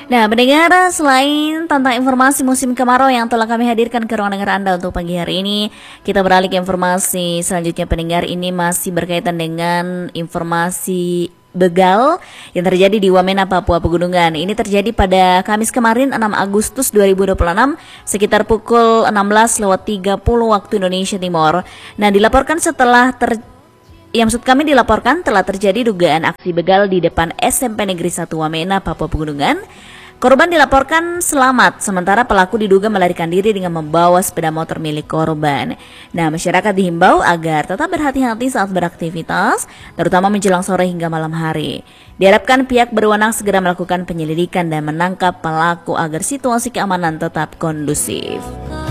Nah, mendengar selain tentang informasi musim kemarau yang telah kami hadirkan ke ruang dengar Anda untuk pagi hari ini, kita beralih ke informasi selanjutnya pendengar. Ini masih berkaitan dengan informasi begal yang terjadi di Wamena, Papua Pegunungan. Ini terjadi pada Kamis kemarin 6 Agustus 2026 sekitar pukul 16:30 waktu Indonesia Timur. Nah, dilaporkan maksud kami dilaporkan telah terjadi dugaan aksi begal di depan SMP Negeri 1 Wamena, Papua Pegunungan. Korban dilaporkan selamat, sementara pelaku diduga melarikan diri dengan membawa sepeda motor milik korban. Nah, masyarakat dihimbau agar tetap berhati-hati saat beraktivitas, terutama menjelang sore hingga malam hari. Diharapkan pihak berwenang segera melakukan penyelidikan dan menangkap pelaku agar situasi keamanan tetap kondusif.